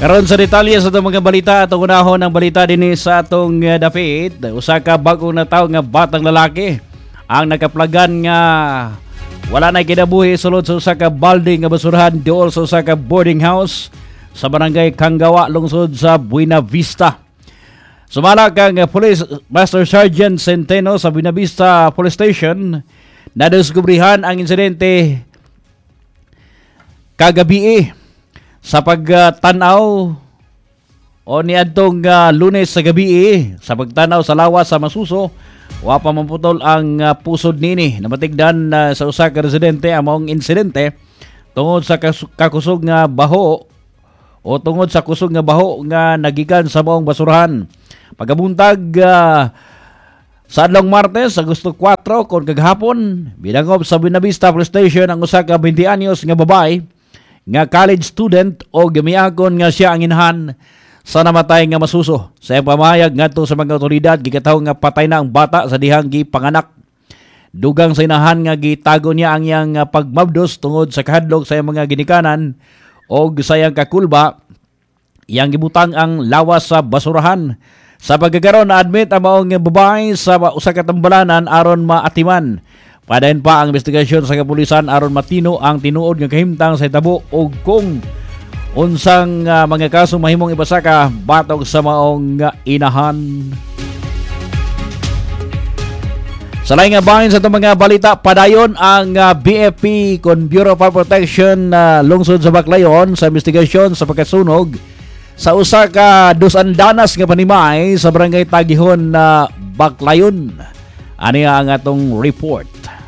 Karon sa detalye sa itong mga balita, atong unahon ng balita din sa atong dapit. Usa ka bagong natawo nga batang lalaki ang nakaplagan nga wala na kinabuhi sulod sa usa ka balde nga basurahan diol sa usa ka boarding house sa barangay Kangawa, lungsod sa Buena Vista. Sumala kang Police Master Sergeant Centeno sa Buena Vista Police Station, nadiskubrihan ang insidente kagabi sa pagtanaw o niadtong Lunes sa gabi sa pagtanaw sa lawas sa Masuso. Wa pa mamputol ang pusod nini. Namatigdan sa usa ka residente ang maong insidente tungod sa kakusog nga baho o tungod sa kusog nga baho nga nagikan sa maong basurahan. Pagabuntag sa adlong Martes, Agosto 4 kon kaghapon, binangob sa Buena Vista Police Station ang usa ka 20 anyos nga babae nga college student o gamiakon nga siya ang inahan sa namatay nga Masuso. Sa iyang pamayag ngadto sa mga otoridad, gikataw nga patay na ang bata sa dihang gipanganak. Dugang sa inahan nga gitago niya ang iyang pagmabdos tungod sa kahadlok sa iyang mga ginikanan o sa iyang kakulba. Iyang gibutang ang lawas sa basurahan. Sa pagkakaroon na admit ang maong babae sa usa ka tambalanan aron maatiman. Padayon pa ang investigasyon sa kapulisan aron matino ang tinuod nga kahimtang sa hitabo o kung unsang mga kaso mahimong ipasaka batok sa maong inahan. Sa laing nga bahin sa itong mga balita, padayon ang BFP kon Bureau of Fire Protection lungsod sa Baclayon sa investigasyon sa pagkasunog sa usa ka dusandanas nga panimay sa barangay Tagihon na Baclayon. Ani ang atong report.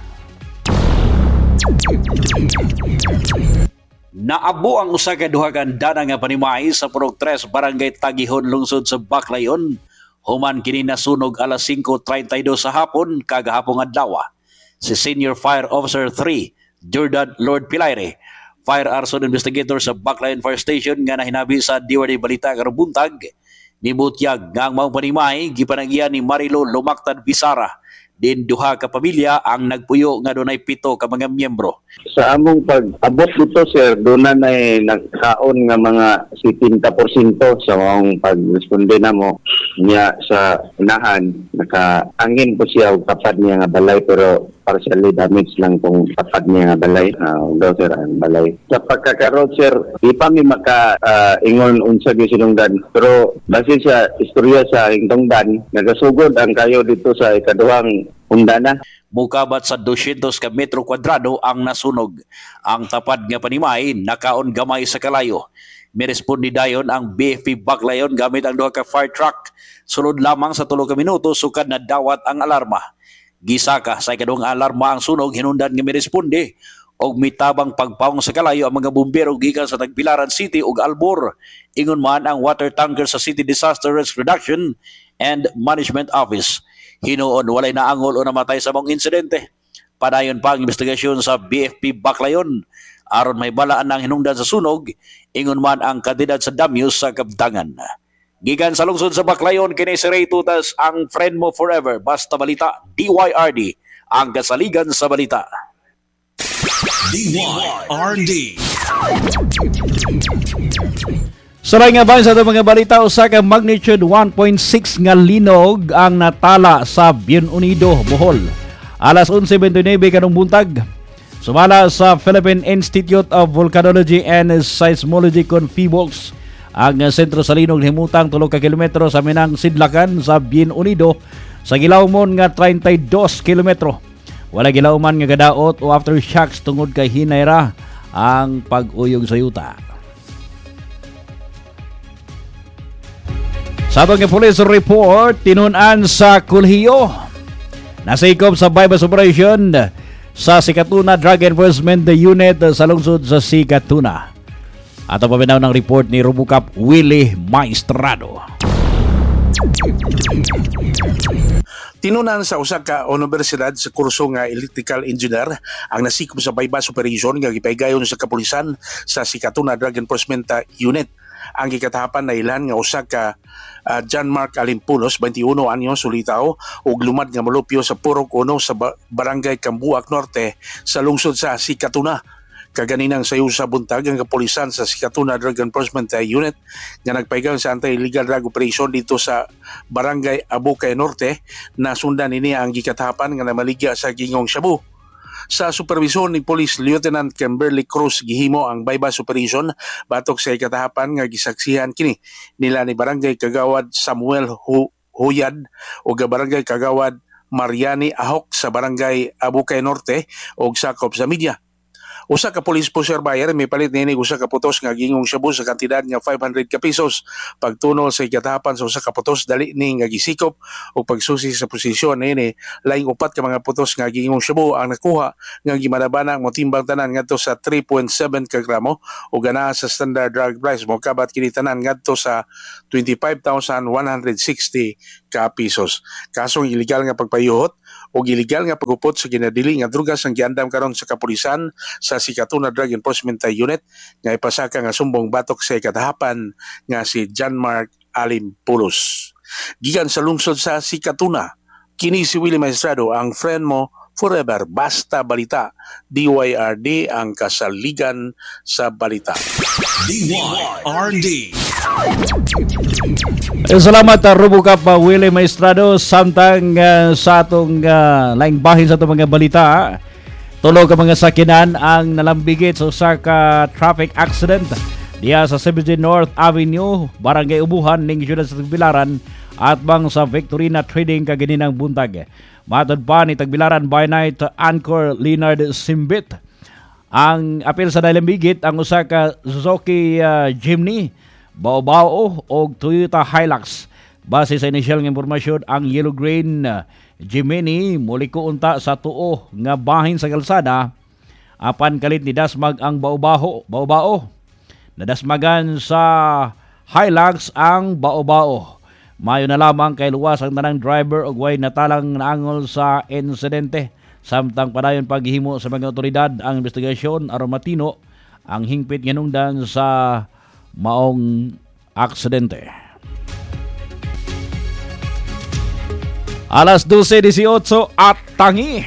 Naabo ang usa ka duha ka andana nga panimay sa Purok 3 barangay Tagihon lungsod sa Baclayon. Human kini nasunog alas 5:32 sa hapon kagahapon adlaw. Si Senior Fire Officer 3 Jordan Lord Pilaire, Fire Arson Investigator sa Baclayon Fire Station nga nahinabi sa DWD Balita karong buntag, nibutyag nga ang maong panimay gipanagyan ni Marilo Lumactan Bisara. Din duha ka pamilya ang nagpuyo nga dunay 7 ka mga miyembro. Sa among pag-abot dito, sir, doon na nagkaon nga mga 70% sa among pag-responde na mo niya sa unahan. Nakaangin po siya o kapad niya nga balay pero partially damage lang kung kapad niya nga balay. Daw, sir, ang balay. Sa pagkakaroon, sir, di pa mi maka-ingon unsa gyud sinungdan. Pero base sa istorya sa hingtungdan, nagasugod ang kayo dito sa ikaduhang undana. Mukabat sa 200 ka metro kwadrado ang nasunog. Ang tapad nga panimay nakaon gamay sa kalayo. Mirespondi dayon ang BFP Baclayon gamit ang duha ka fire truck. Sulod lamang sa 3 ka minuto sukad na dawat ang alarma. Gisaka sa ikaduhang alarma ang sunog, hinundan nga miresponde og mitabang pagpawong sa kalayo ang mga bumbero gikan sa Tagbilaran City ug Albor. Ingon man ang water tanker sa City Disaster Risk Reduction and Management Office. Hinuon walay naangol o namatay sa mong insidente. Padayon pa ang investigasyon sa BFP Baclayon aron may balaan ang hinungdan sa sunog. Ingon man ang kandidad sa damyos sa kabtangan. Gikan sa lungsod sa Baclayon, kini si Ray Tutas, ang friend mo forever. Basta Balita, DYRD, ang kasaligan sa balita. DYRD. Sa nga ba sa mga balita, usa ka magnitude 1.6 nga linog ang natala sa Bien Unido, Bohol. Alas 11:29 kanong buntag. Sumala sa Philippine Institute of Volcanology and Seismology kon PHIVOLCS, ang sentro sa linog himutang 3 ka kilometro sa Minang Sidlakan sa Bien Unido sa gilawmon nga 32 kilometro. Wala gilawman nga gadaot o aftershocks tungod kay hinay ra ang pag-uyog sa yuta. Sa atong police report, tinunan sa Kulhiyo, nasikop sa bypass operation sa Sikatuna Drug Enforcement Unit sa lungsod sa Sikatuna. Ato paminaw ng report ni Robocop Willie Maestrado. Tinunan sa usa ka universidad sa kurso nga electrical engineer ang nasikop sa bypass operation nga gipaygayon sa kapulisan sa Sikatuna Drug Enforcement Unit. Ang gikatahapan na ilan nga usa ka John Mark Alimpulos, 21 anyos, sulitaw ug lumad nga molupyo sa Purok 1 sa Barangay Cambuac Norte sa lungsod sa Sikatuna. Kaganinang sayo sa buntag ang kapulisan sa Sikatuna Drug Enforcement Unit nga nagpaigang sa anti-illegal drug operation dito sa Barangay Abukay Norte na sundan ini ang gikatapan nga namaligya sa gingong shabu. Sa supervisyon ni Police Lieutenant Kimberly Cruz gihimo ang bypass operation batok sa ikatahapan nga gisaksihan kini nila ni Barangay Kagawad Samuel Huyad o Barangay Kagawad Mariani Ahok sa Barangay Abukay Norte o sakop sa media. Usa ka police pusher buyer may palit niini usa ka putos nga gingong shabu sa kantidad nga 500 ka pesos. Pagtuno sa ikatahapan sa usa ka putos dali ni nga gisikop o pagsusi sa posisyon niini laing upat ka mga putos nga gingong shabu ang nakuha nga gimadabana ang motimbang tanan ngadto sa 3.7 ka gramo o ganaha sa standard drug price mo kabat kini tanan ngadto sa 25,160 ka pesos. Kasong illegal nga pagpayuhot o illegal nga pagupot sa ginadili nga drugas ang giandam karon sa kapulisan sa Sikatuna Drug Enforcement Unit nga ipasaka nga sumbong batok sa ikatahapan nga si John Mark Alim Pulos. Gikan sa lungsod sa Sikatuna, kini si Willie Maestrado, ang friend mo forever, basta balita. DYRD ang kasaligan sa balita. DYRD. Salamat Rubo ka pa Willie Maestrado samtang sa atong laing bahin sa itong mga balita. Tulog ka mga sakinan ang nalambigit sa usa ka traffic accident diya sa 17 North Avenue, Barangay Ubuhan ning siyudad sa Tagbilaran at bang sa Victorina Trading kaganinang buntag. Matod pa ni Tagbilaran by night anchor Leonard Simbit. Ang apil sa nalambigit ang usa ka Suzuki Jimny, Bao o Toyota Hilux. Base sa initial ng impormasyon, ang yellow green Jimny muli ko unta sa tuo nga bahin sa kalsada apan kalit ni dasmag ang bao-bao. Nadasmagan sa Hilux ang bao-bao. Mayo na lamang kay luwas ang tanang driver ug way natalang naangol sa insidente. Samtang padayon paghihimo sa mga otoridad ang investigasyon aron matino ang hingpit nganungdan sa maong aksidente. Alas 12:18 at tangi.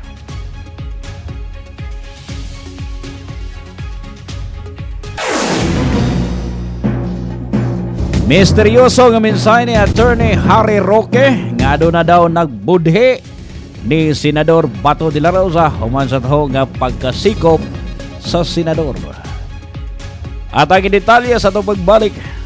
Misteryoso nga mensahe ni Attorney Harry Roque nga doon na daw nagbudhi ni Senador Bato de la Rosa human sa taho nga pagkasikop sa senador. At ang detalye sa itong pagbalik